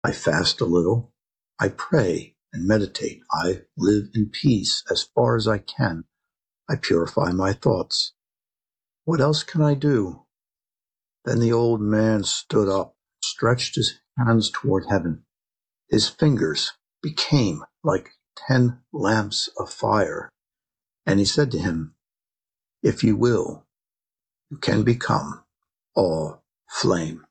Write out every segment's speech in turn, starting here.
I fast a little. I pray and meditate. I live in peace as far as I can. I purify my thoughts. What else can I do? Then the old man stood up, stretched his hands toward heaven. His fingers became like 10 lamps of fire. And he said to him, if you will, you can become all flame.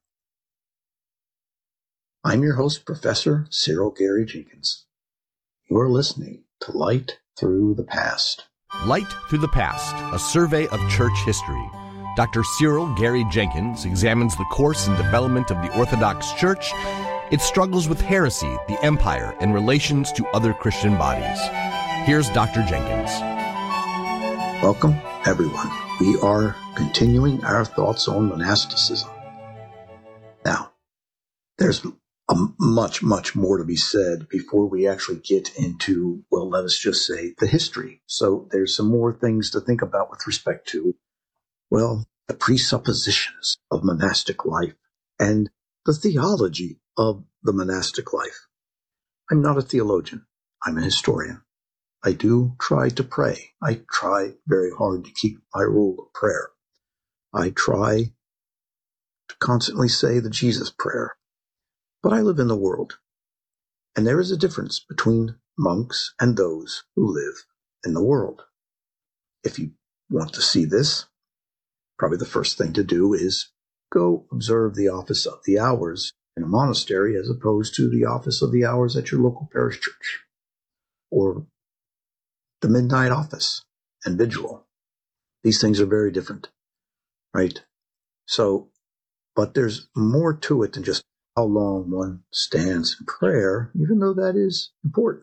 I'm your host, Professor Cyril Gary Jenkins. You're listening to Light Through the Past. Light Through the Past, a survey of church history. Dr. Cyril Gary Jenkins examines the course and development of the Orthodox Church, its struggles with heresy, the empire, and relations to other Christian bodies. Here's Dr. Jenkins. Welcome, everyone. We are continuing our thoughts on monasticism. Now, there's much more to be said before we actually get into, well, let us just say, the history. So there's some more things to think about with respect to, well, the presuppositions of monastic life and the theology of the monastic life. I'm not a theologian. I'm a historian. I do try to pray. I try very hard to keep my rule of prayer. I try to constantly say the Jesus prayer. But I live in the world, and there is a difference between monks and those who live in the world. If you want to see this, probably the first thing to do is go observe the office of the hours in a monastery as opposed to the office of the hours at your local parish church, or the midnight office and vigil. These things are very different, right? So, but there's more to it than just how long one stands in prayer, even though that is important.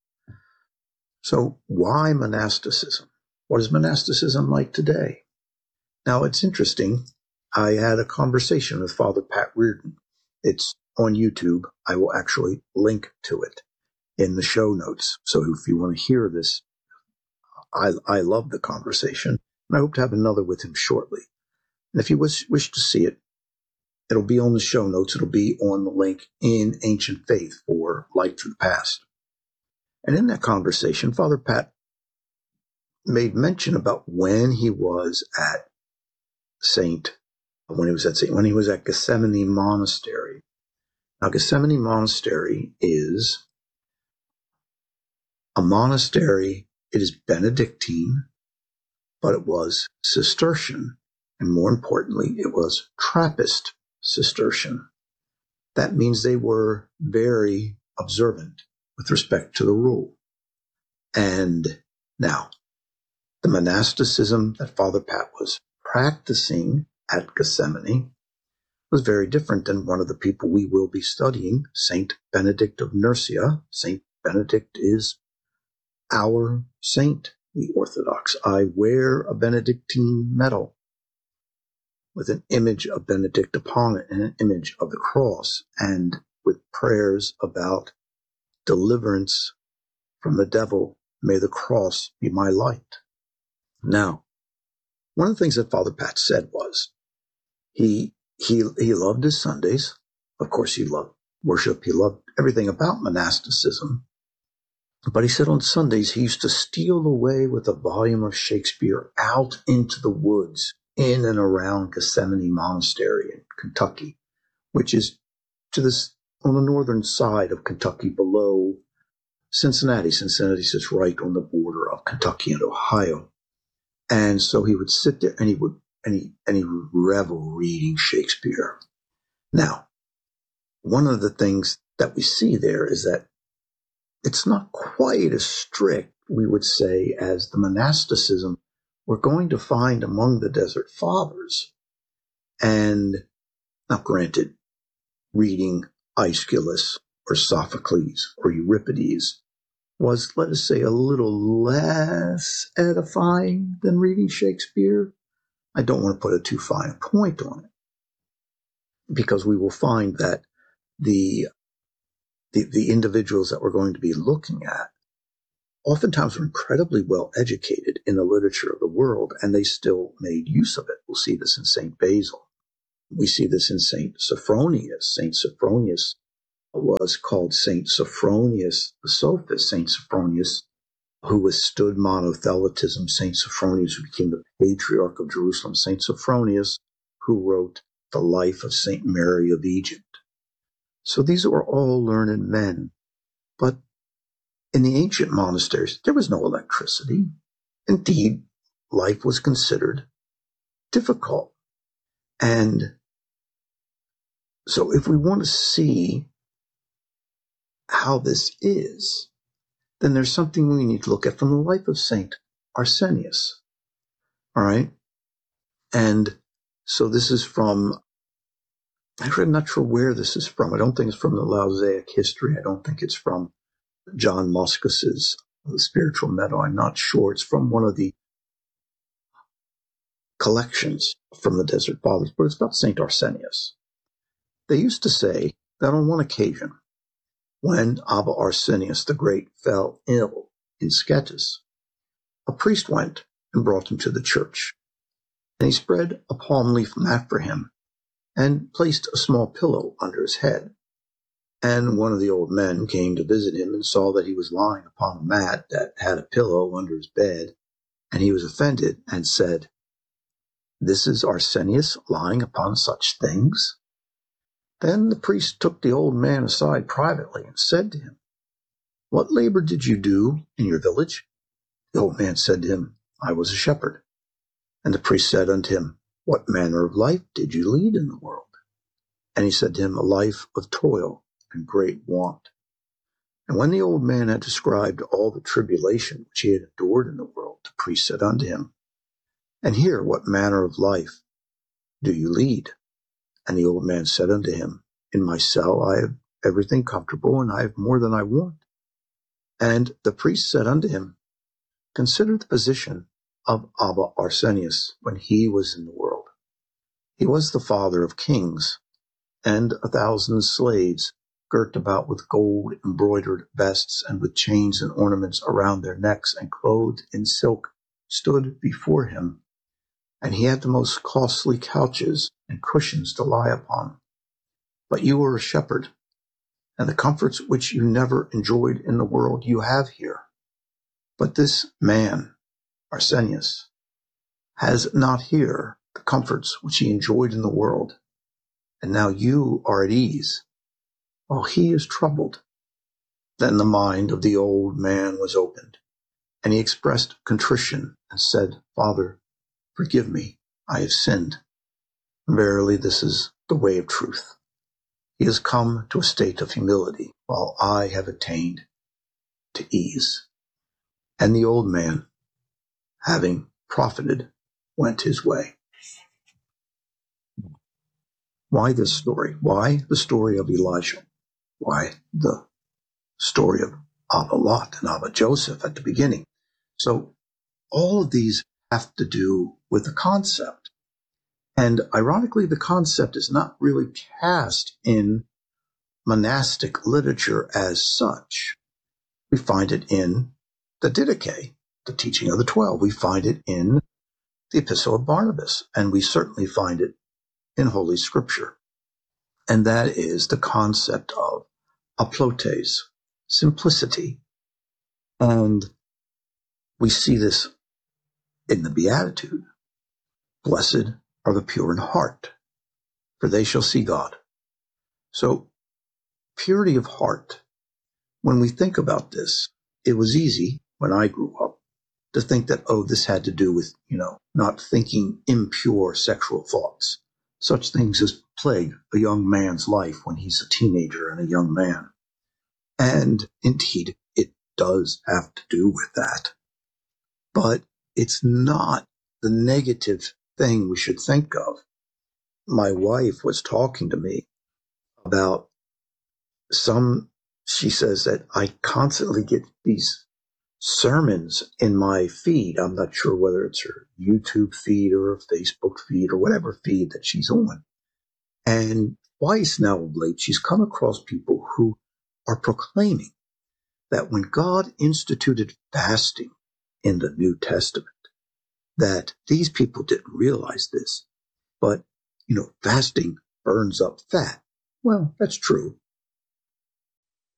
So why monasticism? What is monasticism like today? Now, it's interesting. I had a conversation with Father Pat Reardon. It's on YouTube. I will actually link to it in the show notes. So if you want to hear this, I love the conversation, and I hope to have another with him shortly. And if you wish to see it, it'll be on the show notes. It'll be on the link in Ancient Faith for Light Through the Past. And in that conversation, Father Pat made mention about when he was at Gethsemane Monastery. Now, Gethsemane Monastery is a monastery. It is Benedictine, but it was Cistercian, and more importantly, it was Trappist Cistercian. That means they were very observant with respect to the rule. And now, the monasticism that Father Pat was practicing at Gethsemane was very different than one of the people we will be studying, Saint Benedict of Nursia. Saint Benedict is our saint, the Orthodox. I wear a Benedictine medal with an image of Benedict upon it and an image of the cross, and with prayers about deliverance from the devil. May the cross be my light. Now, one of the things that Father Pat said was he loved his Sundays. Of course, he loved worship. He loved everything about monasticism. But he said on Sundays he used to steal away with a volume of Shakespeare out into the woods in and around Gethsemane Monastery in Kentucky, which is on the northern side of Kentucky below Cincinnati. Cincinnati sits right on the border of Kentucky and Ohio. And so he would sit there and he would revel reading Shakespeare. Now, one of the things that we see there is that it's not quite as strict, we would say, as the monasticism we're going to find among the Desert Fathers. And now granted, reading Aeschylus or Sophocles or Euripides was, let us say, a little less edifying than reading Shakespeare. I don't want to put a too fine a point on it, because we will find that the individuals that we're going to be looking at oftentimes were incredibly well educated in the literature of the world, and they still made use of it. We'll see this in St. Basil. We see this in St. Sophronius. St. Sophronius was called Saint Sophronius the Sophist, Saint Sophronius, who withstood monothelitism, Saint Sophronius, who became the Patriarch of Jerusalem, Saint Sophronius, who wrote the life of Saint Mary of Egypt. So these were all learned men. But in the ancient monasteries, there was no electricity. Indeed, life was considered difficult. And so if we want to see how this is, then there's something we need to look at from the life of Saint Arsenius. All right? And so this is from, actually, I'm not sure where this is from. I don't think it's from the Lausaic History. I don't think it's from John Moskos's The Spiritual Meadow. I'm not sure. It's from one of the collections from the Desert Fathers, but it's about Saint Arsenius. They used to say that on one occasion, when Abba Arsenius the Great fell ill in Scetis, a priest went and brought him to the church. And he spread a palm leaf mat for him and placed a small pillow under his head. And one of the old men came to visit him and saw that he was lying upon a mat that had a pillow under his bed, and he was offended and said, "This is Arsenius lying upon such things?" Then the priest took the old man aside privately and said to him, "What labor did you do in your village?" The old man said to him, "I was a shepherd." And the priest said unto him, "What manner of life did you lead in the world?" And he said to him, "A life of toil and great want." And when the old man had described all the tribulation which he had endured in the world, the priest said unto him, "And here what manner of life do you lead?" And the old man said unto him, "In my cell I have everything comfortable, and I have more than I want." And the priest said unto him, "Consider the position of Abba Arsenius when he was in the world. He was the father of kings, and 1,000 slaves, girt about with gold embroidered vests and with chains and ornaments around their necks and clothed in silk, stood before him. And he had the most costly couches and cushions to lie upon. But you are a shepherd, and the comforts which you never enjoyed in the world you have here. But this man, Arsenius, has not here the comforts which he enjoyed in the world, and now you are at ease, while he is troubled." Then the mind of the old man was opened, and he expressed contrition and said, "Father, forgive me, I have sinned. Verily, this is the way of truth. He has come to a state of humility, while I have attained to ease." And the old man, having profited, went his way. Why this story? Why the story of Elijah? Why the story of Abba Lot and Abba Joseph at the beginning? So all of these have to do with the concept. And ironically, the concept is not really cast in monastic literature as such. We find it in the Didache, the teaching of the 12. We find it in the Epistle of Barnabas, and we certainly find it in Holy Scripture. And that is the concept of aplotes, simplicity. And we see this in the Beatitude. Blessed are the pure in heart, for they shall see God. So, purity of heart. When we think about this, it was easy when I grew up to think that, this had to do with, not thinking impure sexual thoughts. Such things as plague a young man's life when he's a teenager and a young man. And indeed, it does have to do with that. But it's not the negative thing we should think of. My wife was talking to me about she says that I constantly get these sermons in my feed. I'm not sure whether it's her YouTube feed or a Facebook feed or whatever feed that she's on. And twice now of late, she's come across people who are proclaiming that when God instituted fasting in the New Testament, that these people didn't realize this, but, fasting burns up fat. Well, that's true.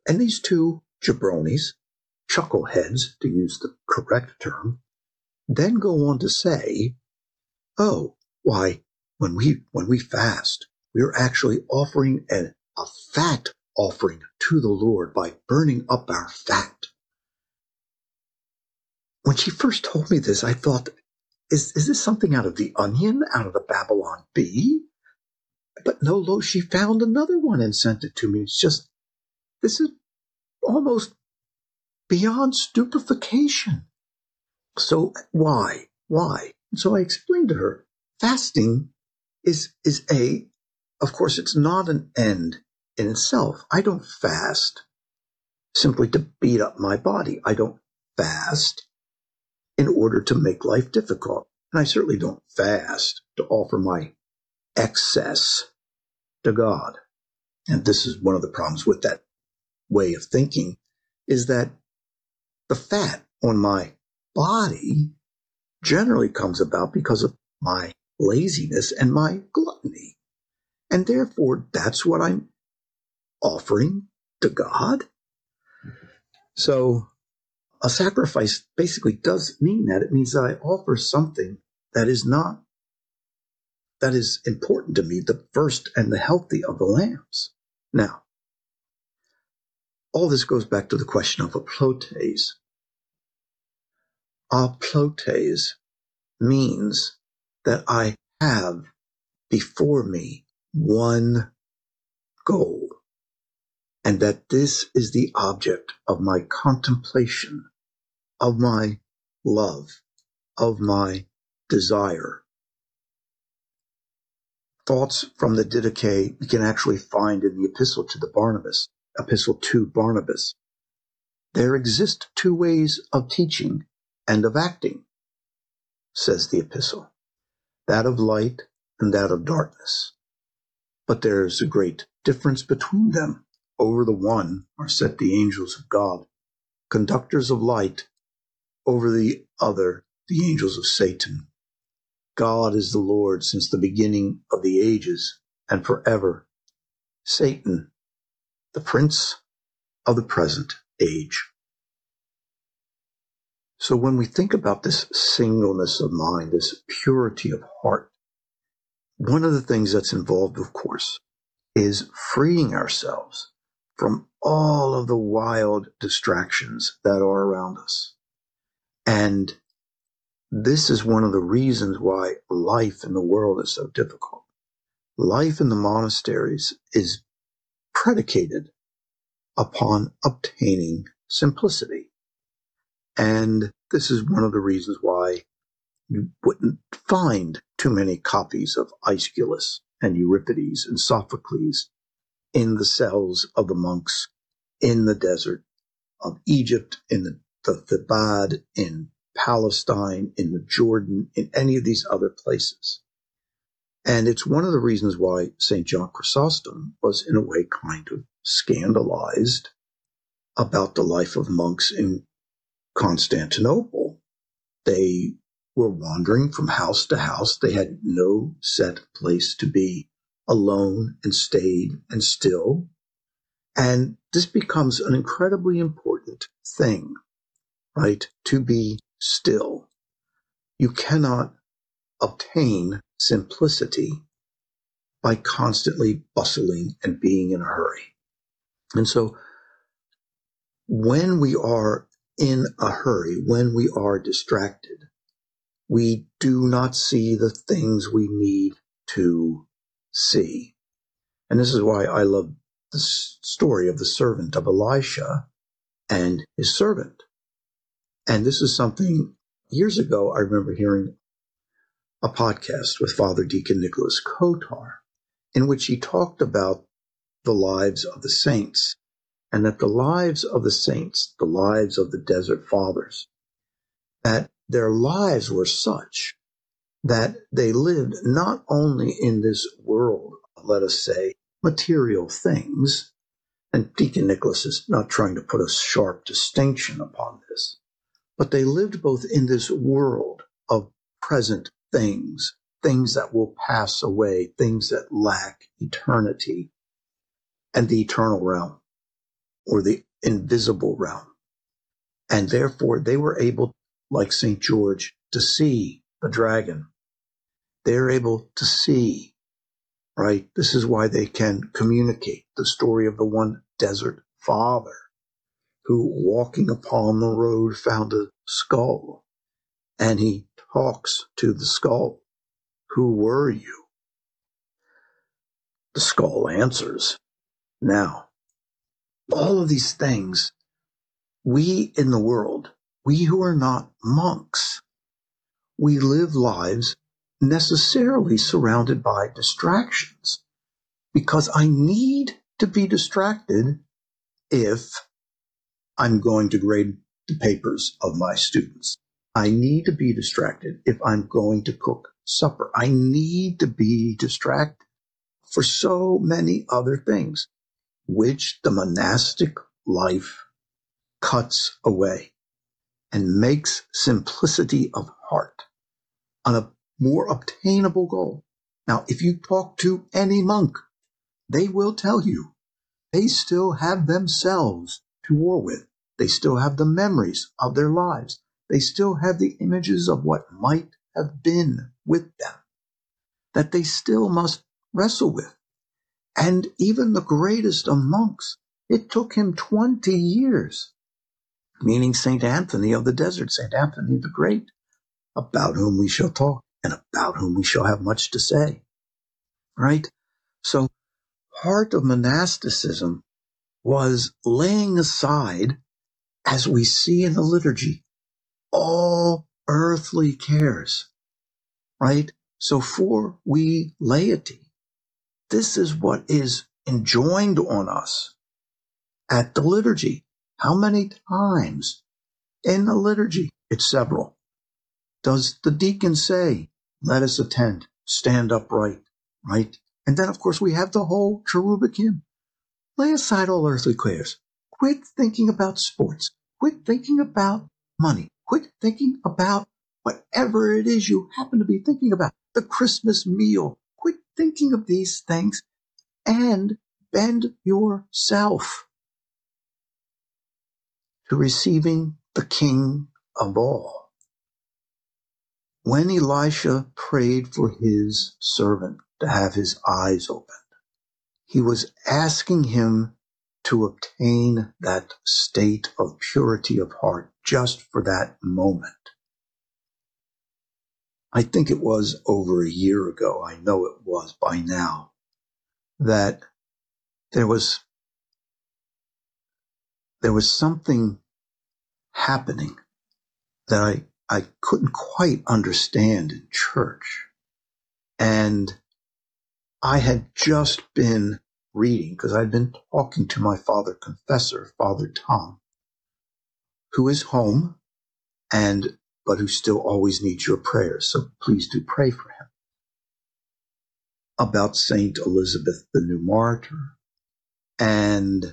And these two jabronis, chuckleheads to use the correct term, then go on to say, oh, why, when we fast, we're actually offering a fat offering to the Lord by burning up our fat. When she first told me this, I thought, is this something out of The Onion, out of the Babylon Bee? But no, lo, she found another one and sent it to me. It's just, this is almost beyond stupefaction. So why? And so I explained to her, fasting is of course, it's not an end in itself. I don't fast simply to beat up my body. I don't fast in order to make life difficult. And I certainly don't fast to offer my excess to God. And this is one of the problems with that way of thinking, is that the fat on my body generally comes about because of my laziness and my gluttony. And therefore, that's what I'm offering to God. So a sacrifice basically does mean that. It means that I offer something that is important to me, the first and the healthy of the lambs. Now, all this goes back to the question of aplotes. Aplotes means that I have before me one goal, and that this is the object of my contemplation, of my love, of my desire. Thoughts from the Didache we can actually find in the epistle to Barnabas. There exist two ways of teaching and of acting, says the epistle, that of light and that of darkness. But there is a great difference between them. Over the one are set the angels of God, conductors of light; over the other, the angels of Satan. God is the Lord since the beginning of the ages and forever. Satan, the prince of the present age. So when we think about this singleness of mind, this purity of heart, one of the things that's involved, of course, is freeing ourselves from all of the wild distractions that are around us. And this is one of the reasons why life in the world is so difficult. Life in the monasteries is predicated upon obtaining simplicity. And this is one of the reasons why you wouldn't find too many copies of Aeschylus and Euripides and Sophocles in the cells of the monks in the desert of Egypt, in the Thebaid, in Palestine, in the Jordan, in any of these other places. And it's one of the reasons why St. John Chrysostom was in a way kind of scandalized about the life of monks in Constantinople. They were wandering from house to house. They had no set place to be, alone and staid and still. And this becomes an incredibly important thing, right? To be still. You cannot obtain simplicity by constantly bustling and being in a hurry. And so when we are in a hurry, when we are distracted, we do not see the things we need to see. And this is why I love the story of the servant of Elisha and his servant. And this is something years ago I remember hearing a podcast with Father Deacon Nicholas Kotar, in which he talked about the lives of the saints, and that the lives of the saints, the lives of the desert fathers, that their lives were such that they lived not only in this world, let us say, material things, and Deacon Nicholas is not trying to put a sharp distinction upon this, but they lived both in this world of present things, things that will pass away, things that lack eternity and the eternal realm. or the invisible realm. And therefore they were able, like St. George, to see the dragon. They're able to see, right? This is why they can communicate the story of the one desert father who, walking upon the road, found a skull, and he talks to the skull. Who were you? The skull answers. Now, all of these things, we in the world, we who are not monks, we live lives necessarily surrounded by distractions, because I need to be distracted if I'm going to grade the papers of my students. I need to be distracted if I'm going to cook supper. I need to be distracted for so many other things, which the monastic life cuts away and makes simplicity of heart on a more obtainable goal. Now, if you talk to any monk, they will tell you they still have themselves to war with. They still have the memories of their lives. They still have the images of what might have been with them that they still must wrestle with. And even the greatest of monks, it took him 20 years, meaning St. Anthony of the Desert, St. Anthony the Great, about whom we shall talk and about whom we shall have much to say, right? So part of monasticism was laying aside, as we see in the liturgy, all earthly cares, right? So for we laity, this is what is enjoined on us at the liturgy. How many times in the liturgy? It's several. Does the deacon say, let us attend, stand upright, right? And then, of course, we have the whole cherubic hymn. Lay aside all earthly cares. Quit thinking about sports. Quit thinking about money. Quit thinking about whatever it is you happen to be thinking about. The Christmas meal. Quit thinking of these things and bend yourself to receiving the King of all. When Elisha prayed for his servant to have his eyes opened, he was asking him to obtain that state of purity of heart just for that moment. I think it was over a year ago, I know it was by now, that there was something happening that I couldn't quite understand in church. And I had just been reading, because I'd been talking to my father confessor, Father Tom, who is home, but who still always needs your prayers. So please do pray for him. About Saint Elizabeth, the new martyr. And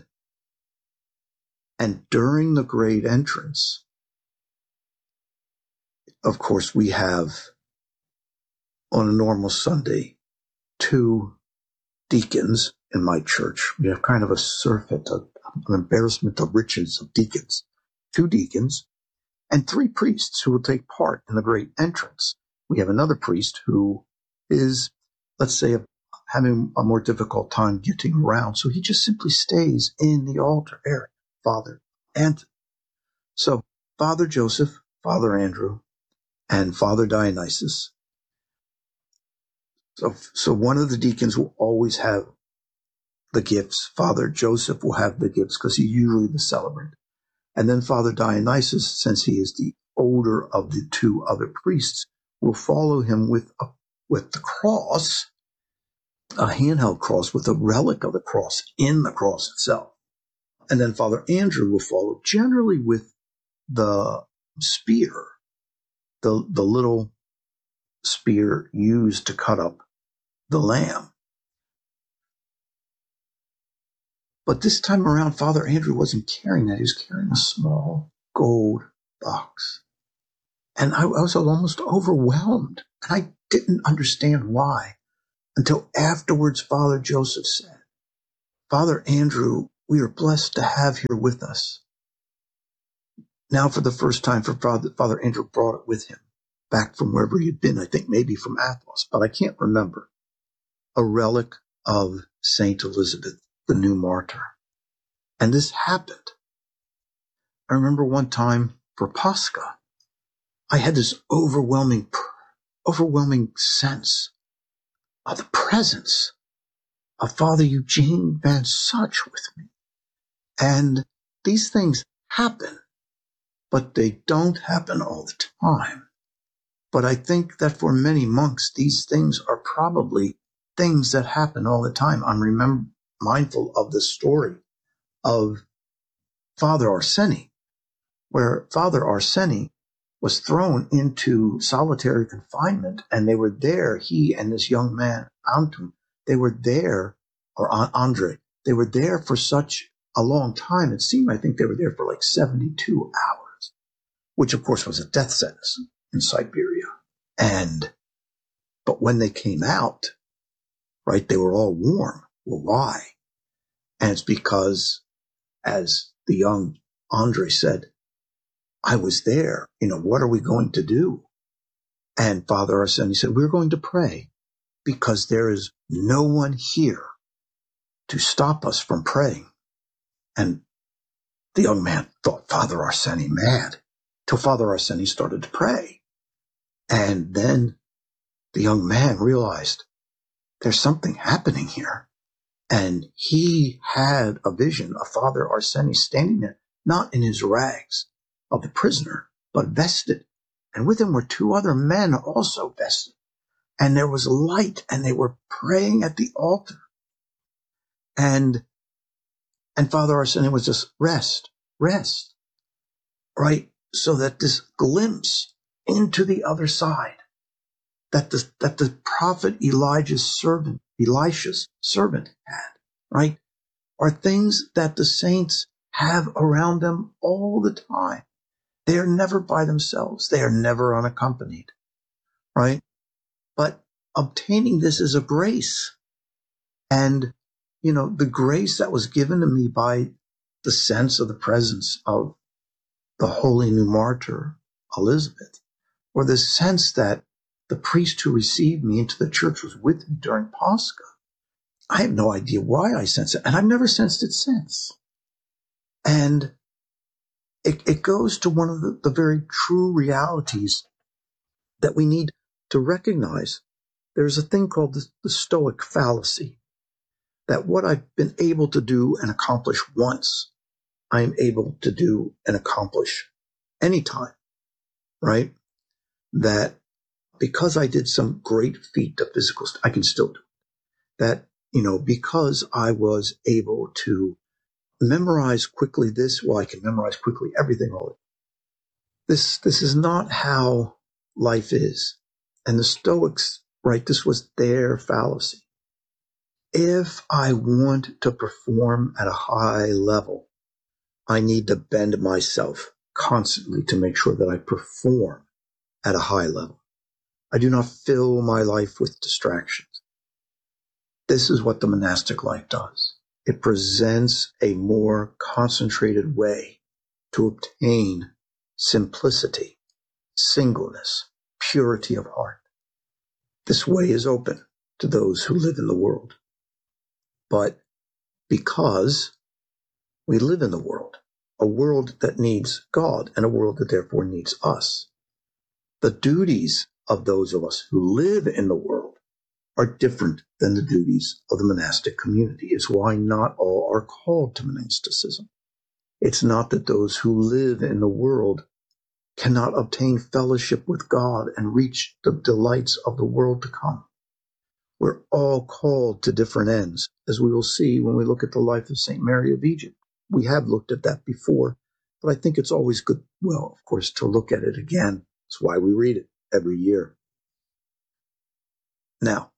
during the great entrance, of course, we have on a normal Sunday 2 deacons in my church. We have kind of a surfeit, an embarrassment of riches of deacons. 2 deacons and 3 priests who will take part in the great entrance. We have another priest who is, let's say, having a more difficult time getting around, so he just simply stays in the altar area, Father Anthony. So Father Joseph, Father Andrew, and Father Dionysius. So one of the deacons will always have the gifts. Father Joseph will have the gifts because he's usually the celebrant. And then Father Dionysius, since he is the older of the 2 other priests, will follow him with the cross, a handheld cross with a relic of the cross in the cross itself. And then Father Andrew will follow generally with the spear, the little spear used to cut up the lamb. But this time around, Father Andrew wasn't carrying that. He was carrying a small gold box. And I was almost overwhelmed. And I didn't understand why until afterwards Father Joseph said, Father Andrew we are blessed to have here with us. Now for the first time, Father Andrew brought it with him back from wherever he'd been, I think maybe from Athos, but I can't remember, a relic of Saint Elizabeth, the new martyr. And this happened. I remember one time for Pascha, I had this overwhelming sense of the presence of Father Eugene Van Such with me. And these things happen, but they don't happen all the time. But I think that for many monks, these things are probably things that happen all the time. I'm mindful of the story of Father Arseny, where Father Arseny was thrown into solitary confinement, and they were there, he and this young man, Anton, they were there, or Andre, they were there for such a long time. It seemed, I think they were there for like 72 hours, which of course was a death sentence in Siberia. But when they came out, right, they were all warm. Well, why? And it's because, as the young Andre said, I was there. What are we going to do? And Father Arseny said, we're going to pray, because there is no one here to stop us from praying. And the young man thought Father Arseny mad, till Father Arseny started to pray. And then the young man realized there's something happening here. And he had a vision of Father Arseny standing there, not in his rags of the prisoner, but vested. And with him were two other men also vested. And there was light, and they were praying at the altar. And Father Arseny was just rest, right? So that this glimpse into the other side, that the prophet Elisha's servant had, right, are things that the saints have around them all the time. They are never by themselves. They are never unaccompanied, right? But obtaining this is a grace. And, the grace that was given to me by the sense of the presence of the holy new martyr, Elizabeth, or the sense that the priest who received me into the church was with me during Pascha. I have no idea why I sense it, and I've never sensed it since. And it goes to one of the very true realities that we need to recognize. There's a thing called the Stoic fallacy, that what I've been able to do and accomplish once, I'm able to do and accomplish anytime, right? That because I did some great feat of physical, I can still do it. That, because I was able to memorize quickly this, well, I can memorize quickly everything all the time. This is not how life is. And the Stoics, right, this was their fallacy. If I want to perform at a high level, I need to bend myself constantly to make sure that I perform at a high level. I do not fill my life with distractions. This is what the monastic life does. It presents a more concentrated way to obtain simplicity, singleness, purity of heart. This way is open to those who live in the world. But because we live in the world, a world that needs God and a world that therefore needs us, the duties of those of us who live in the world are different than the duties of the monastic community. It's why not all are called to monasticism. It's not that those who live in the world cannot obtain fellowship with God and reach the delights of the world to come. We're all called to different ends, as we will see when we look at the life of St. Mary of Egypt. We have looked at that before, but I think it's always good, well, of course, to look at it again. That's why we read it every year. Now,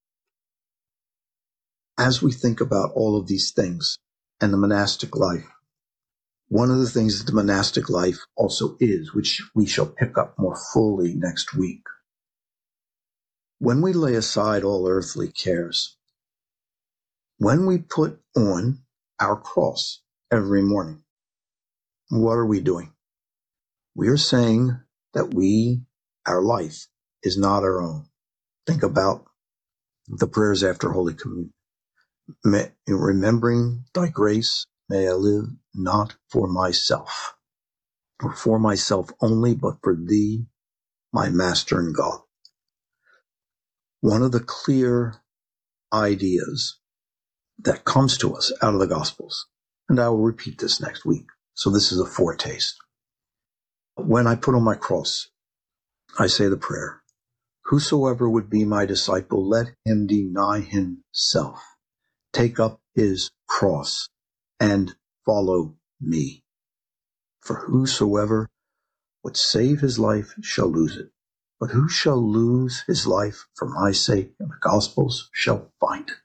as we think about all of these things and the monastic life, one of the things that the monastic life also is, which we shall pick up more fully next week, when we lay aside all earthly cares, when we put on our cross every morning. What are we doing? We are saying that our life is not our own. Think about the prayers after Holy Communion. Remembering thy grace, may I live not for myself, or for myself only, but for thee, my Master and God. One of the clear ideas that comes to us out of the Gospels, and I will repeat this next week, so this is a foretaste. When I put on my cross, I say the prayer, whosoever would be my disciple, let him deny himself, take up his cross, and follow me. For whosoever would save his life shall lose it, but who shall lose his life for my sake and the gospel's shall find it.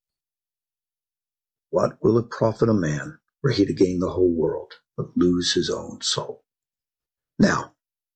What will it profit a man were he to gain the whole world, but lose his own soul? Now,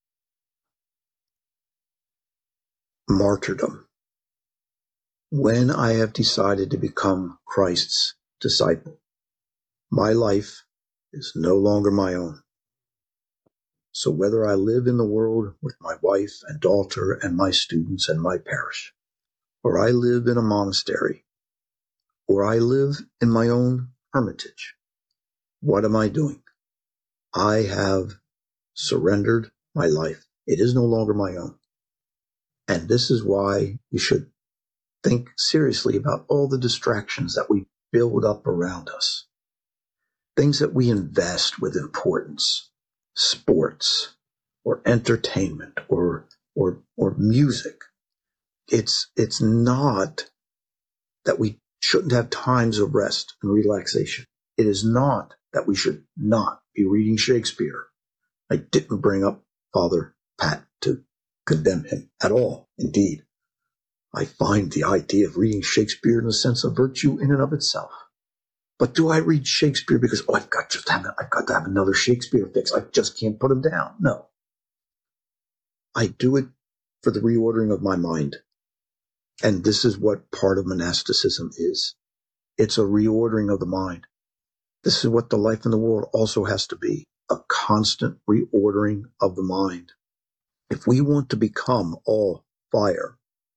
martyrdom. When I have decided to become Christ's disciple, my life is no longer my own. So whether I live in the world with my wife and daughter and my students and my parish, or I live in a monastery, or I live in my own hermitage, what am I doing? I have surrendered my life. It is no longer my own. And this is why we should think seriously about all the distractions that we build up around us. Things that we invest with importance, sports, or entertainment, or music. It's not that we shouldn't have times of rest and relaxation. It is not that we should not be reading Shakespeare. I didn't bring up Father Pat to condemn him at all. Indeed, I find the idea of reading Shakespeare in a sense of virtue in and of itself. But do I read Shakespeare because, I've got to have another Shakespeare fix. I just can't put him down. No. I do it for the reordering of my mind. And this is what part of monasticism is. It's a reordering of the mind. This is what the life in the world also has to be, a constant reordering of the mind. If we want to become all fire,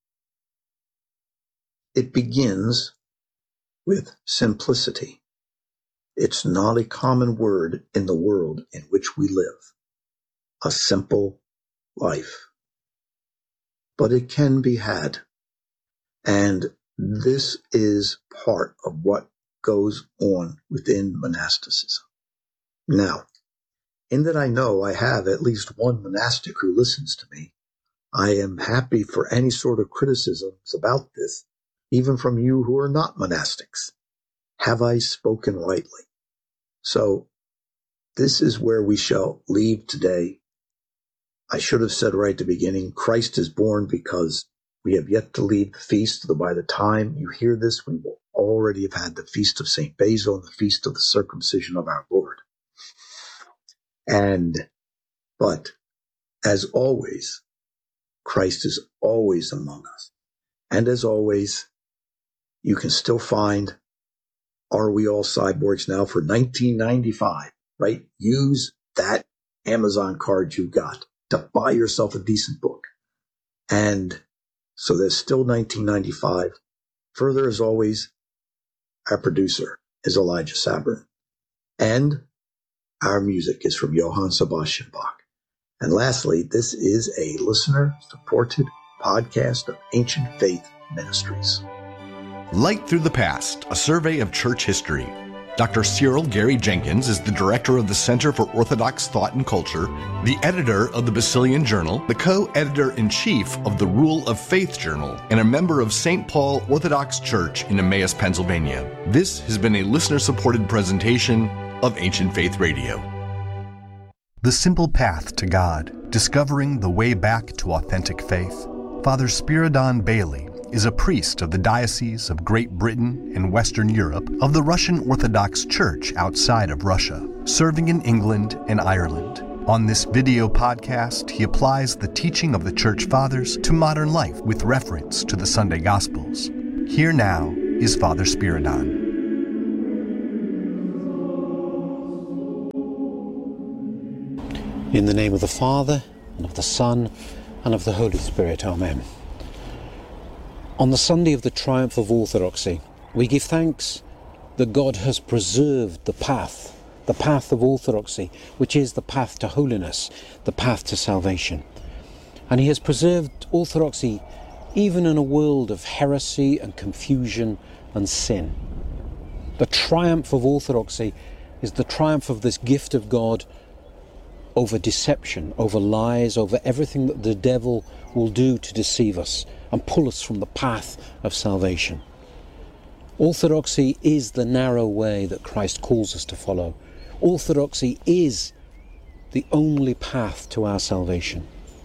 it begins with simplicity. It's not a common word in the world in which we live. A simple life. But it can be had. And this is part of what goes on within monasticism. Now, in that I know I have at least one monastic who listens to me, I am happy for any sort of criticisms about this, even from you who are not monastics. Have I spoken rightly? So, this is where we shall leave today. I should have said right at the beginning, Christ is born because we have yet to leave the feast. By the time you hear this, we will already have had the feast of St. Basil and the feast of the circumcision of our Lord. But as always, Christ is always among us. And as always, you can still find Are We All Cyborgs Now for $19.95, right? Use that Amazon card you got to buy yourself a decent book. And so there's still $19.95. Further, as always, our producer is Elijah Sabrin. And our music is from Johann Sebastian Bach. And lastly, this is a listener-supported podcast of Ancient Faith Ministries. Light Through the Past, a survey of church history. Dr. Cyril Gary Jenkins is the director of the Center for Orthodox Thought and Culture, the editor of the Basilian Journal, the co-editor-in-chief of the Rule of Faith Journal, and a member of St. Paul Orthodox Church in Emmaus, Pennsylvania. This has been a listener-supported presentation of Ancient Faith Radio. The Simple Path to God, Discovering the Way Back to Authentic Faith. Father Spiridon Bailey is a priest of the Diocese of Great Britain and Western Europe of the Russian Orthodox Church outside of Russia, serving in England and Ireland. On this video podcast, he applies the teaching of the Church Fathers to modern life with reference to the Sunday Gospels. Here now is Father Spiridon. In the name of the Father, and of the Son, and of the Holy Spirit. Amen. On the Sunday of the triumph of orthodoxy, we give thanks that God has preserved the path of orthodoxy, which is the path to holiness, the path to salvation. And he has preserved orthodoxy even in a world of heresy and confusion and sin. The triumph of orthodoxy is the triumph of this gift of God over deception, over lies, over everything that the devil will do to deceive us and pull us from the path of salvation. Orthodoxy is the narrow way that Christ calls us to follow. Orthodoxy is the only path to our salvation.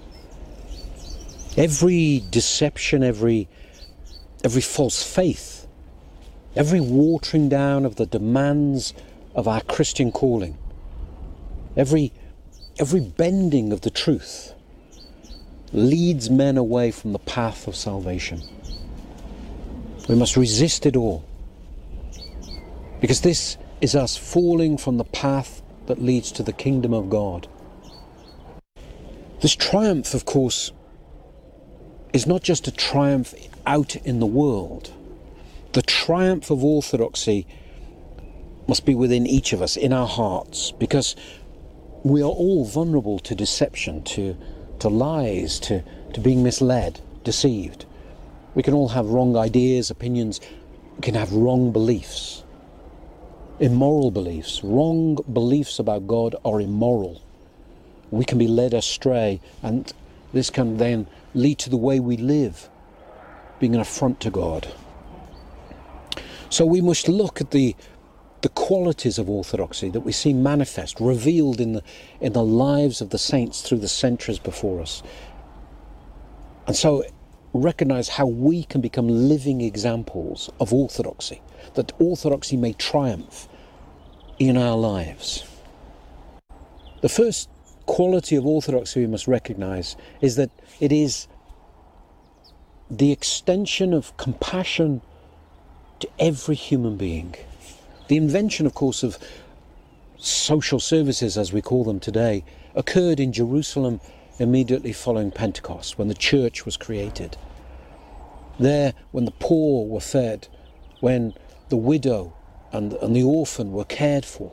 Every deception, every false faith, every watering down of the demands of our Christian calling, every bending of the truth leads men away from the path of salvation. We must resist it all, because this is us falling from the path that leads to the kingdom of God. This triumph, of course, is not just a triumph out in the world. The triumph of orthodoxy must be within each of us, in our hearts, because we are all vulnerable to deception, to lies, to being misled, deceived. We can all have wrong ideas, opinions. We can have wrong beliefs, immoral beliefs. Wrong beliefs about God are immoral. We can be led astray, and this can then lead to the way we live being an affront to God. So we must look at the qualities of orthodoxy that we see manifest, revealed in the lives of the saints through the centuries before us. And so recognize how we can become living examples of orthodoxy, that orthodoxy may triumph in our lives. The first quality of orthodoxy we must recognize is that it is the extension of compassion to every human being. The invention, of course, of social services, as we call them today, occurred in Jerusalem immediately following Pentecost, when the church was created. There, when the poor were fed, when the widow and the orphan were cared for.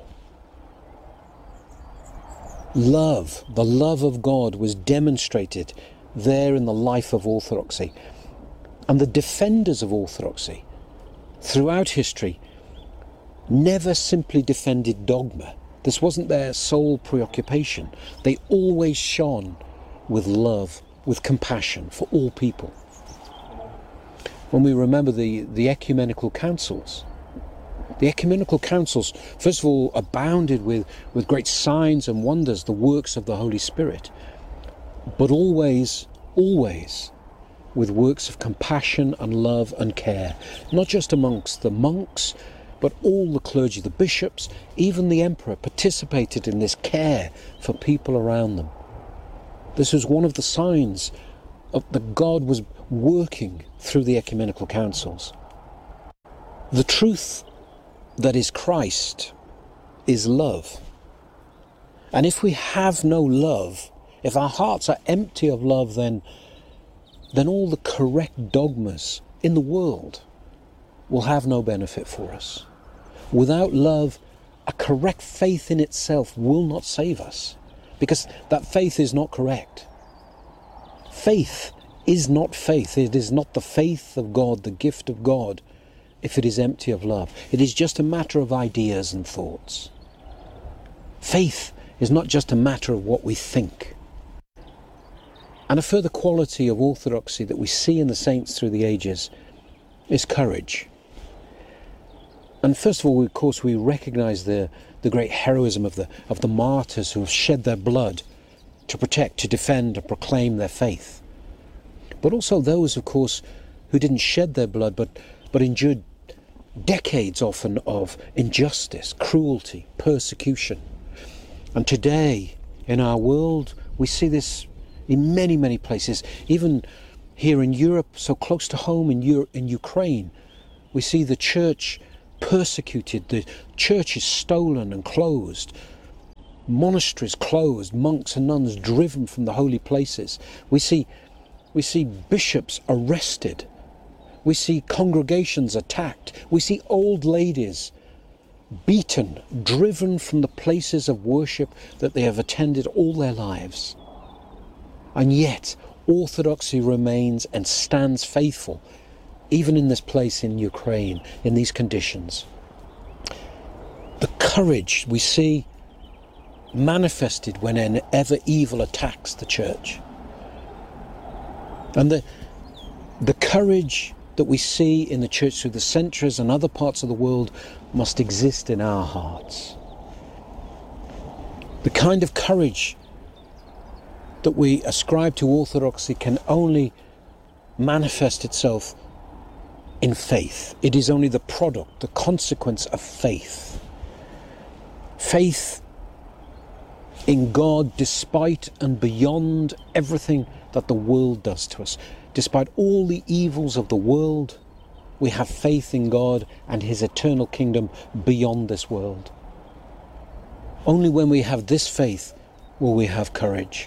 Love, the love of God, was demonstrated there in the life of orthodoxy. And the defenders of orthodoxy throughout history never simply defended dogma. This wasn't their sole preoccupation. They always shone with love, with compassion for all people. When we remember the ecumenical councils, first of all, abounded with great signs and wonders, the works of the Holy Spirit, but always with works of compassion and love and care, not just amongst the monks, but all the clergy, the bishops, even the emperor participated in this care for people around them. This was one of the signs of that God was working through the ecumenical councils. The truth that is Christ is love. And if we have no love, if our hearts are empty of love, then all the correct dogmas in the world will have no benefit for us. Without love, a correct faith in itself will not save us, because that faith is not correct. Faith is not faith. It is not the faith of God, the gift of God, if it is empty of love. It is just a matter of ideas and thoughts. Faith is not just a matter of what we think. And a further quality of orthodoxy that we see in the saints through the ages is courage. And first of all, of course, we recognize the great heroism of the martyrs who have shed their blood to protect, to defend, and proclaim their faith. But also those, of course, who didn't shed their blood, but endured decades often of injustice, cruelty, persecution. And today, in our world, we see this in many, many places. Even here in Europe, so close to home in Ukraine, we see the church persecuted, the churches stolen and closed. monasteries closed, monks and nuns driven from the holy places. We see bishops arrested. We see congregations attacked. We see old ladies beaten, driven from the places of worship that they have attended all their lives. And yet, orthodoxy remains and stands faithful, even in this place in Ukraine, in these conditions. The courage we see manifested whenever evil attacks the church. And the courage that we see in the church through the centuries and other parts of the world must exist in our hearts. The kind of courage that we ascribe to orthodoxy can only manifest itself in faith. It is only the product, the consequence of faith. Faith in God despite and beyond everything that the world does to us. Despite all the evils of the world, we have faith in God and his eternal kingdom beyond this world. Only when we have this faith will we have courage.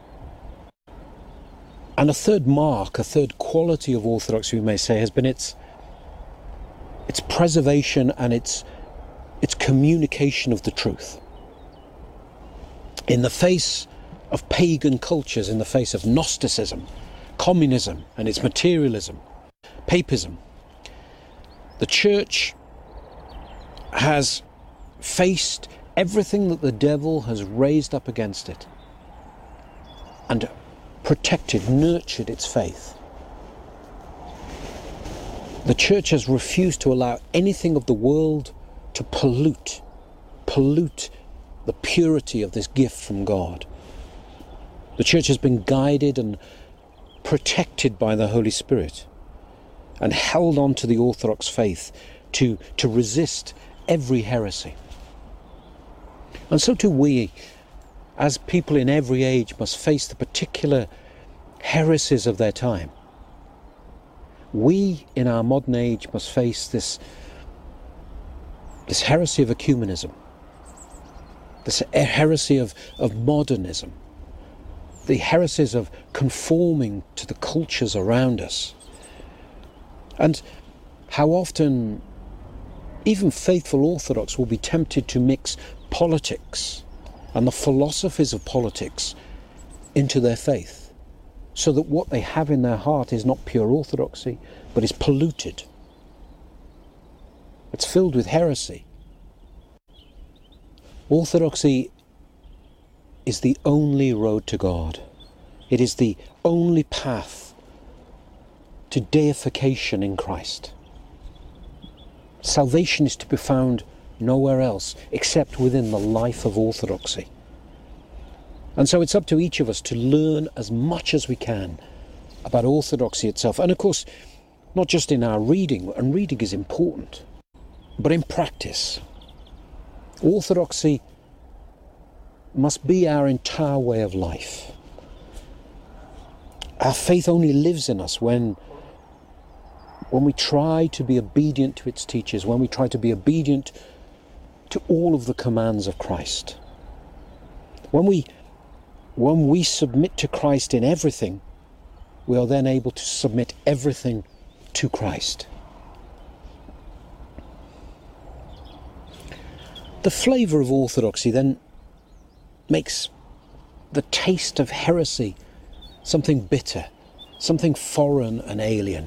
And a third mark, a third quality of orthodoxy, we may say, has been its preservation and its communication of the truth. In the face of pagan cultures, in the face of Gnosticism, communism and its materialism, papism, the church has faced everything that the devil has raised up against it and protected, nurtured its faith. The church has refused to allow anything of the world to pollute the purity of this gift from God. The church has been guided and protected by the Holy Spirit and held on to the Orthodox faith to resist every heresy. And so too we, as people in every age, must face the particular heresies of their time. We, in our modern age, must face this heresy of ecumenism, this heresy of modernism, the heresies of conforming to the cultures around us. And how often even faithful Orthodox will be tempted to mix politics and the philosophies of politics into their faith, so that what they have in their heart is not pure orthodoxy, but is polluted. It's filled with heresy. Orthodoxy is the only road to God. It is the only path to deification in Christ. Salvation is to be found nowhere else except within the life of orthodoxy. And so it's up to each of us to learn as much as we can about orthodoxy itself. And of course, not just in our reading, and reading is important, but in practice. Orthodoxy must be our entire way of life. Our faith only lives in us when we try to be obedient to its teachers, when we try to be obedient to all of the commands of Christ. When we submit to Christ in everything, we are then able to submit everything to Christ. The flavour of orthodoxy then makes the taste of heresy something bitter, something foreign and alien.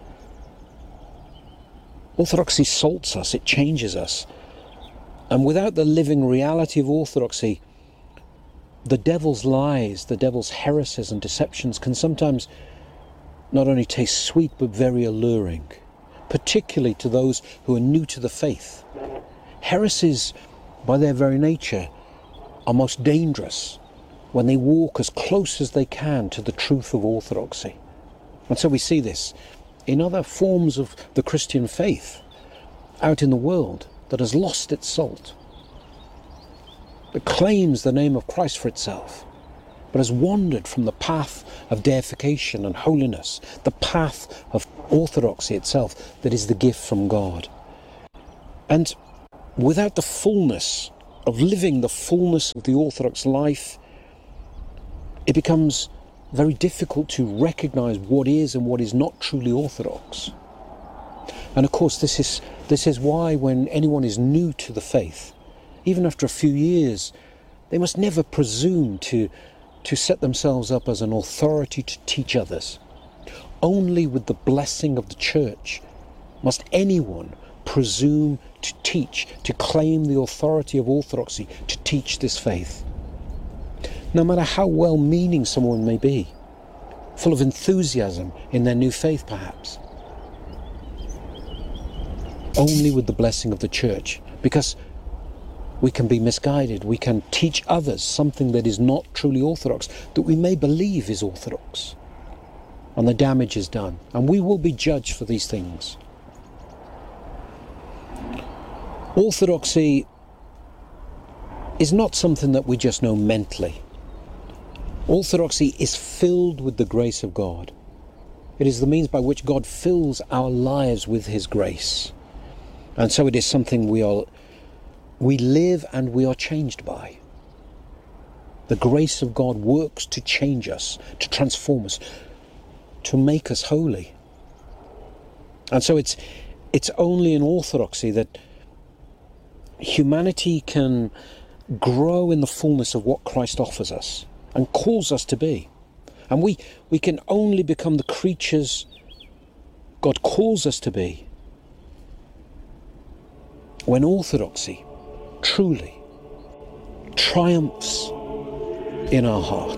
Orthodoxy salts us, it changes us. And without the living reality of orthodoxy, the devil's lies, the devil's heresies and deceptions can sometimes not only taste sweet but very alluring, particularly to those who are new to the faith. Heresies, by their very nature, are most dangerous when they walk as close as they can to the truth of orthodoxy. And so we see this in other forms of the Christian faith out in the world that has lost its salt, that claims the name of Christ for itself, but has wandered from the path of deification and holiness, the path of orthodoxy itself that is the gift from God. And without the fullness of living the fullness of the Orthodox life, it becomes very difficult to recognize what is and what is not truly Orthodox. And of course, this is why when anyone is new to the faith, even after a few years, they must never presume to set themselves up as an authority to teach others. Only with the blessing of the Church must anyone presume to teach, to claim the authority of orthodoxy, to teach this faith. No matter how well-meaning someone may be, full of enthusiasm in their new faith perhaps. Only with the blessing of the Church, because we can be misguided, we can teach others something that is not truly orthodox, that we may believe is orthodox, and the damage is done, and we will be judged for these things. Orthodoxy is not something that we just know mentally. Orthodoxy is filled with the grace of God. It is the means by which God fills our lives with his grace. And so it is something we live and we are changed by. The grace of God works to change us, to transform us, to make us holy. And so it's only in orthodoxy that humanity can grow in the fullness of what Christ offers us and calls us to be. And we can only become the creatures God calls us to be when orthodoxy truly triumphs in our heart.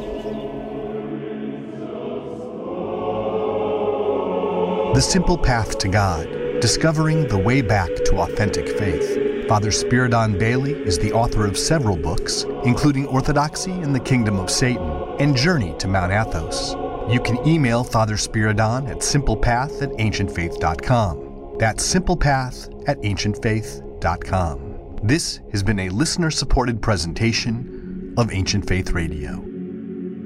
The Simple Path to God, Discovering the Way Back to Authentic Faith. Father Spiridon Bailey is the author of several books, including Orthodoxy and the Kingdom of Satan and Journey to Mount Athos. You can email Father Spiridon at simplepath@ancientfaith.com. That's simplepath@ancientfaith.com. This has been a listener-supported presentation of Ancient Faith Radio.